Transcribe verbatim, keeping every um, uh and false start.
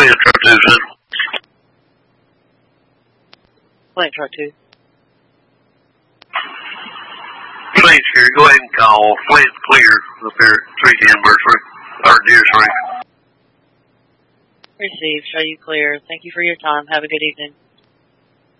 Flint, truck two, Central. Flint, truck two. Flint's here. Go ahead and call Flint clear up there at three ten Bursary, or Deer Spring. Received. Show you clear. Thank you for your time. Have a good evening.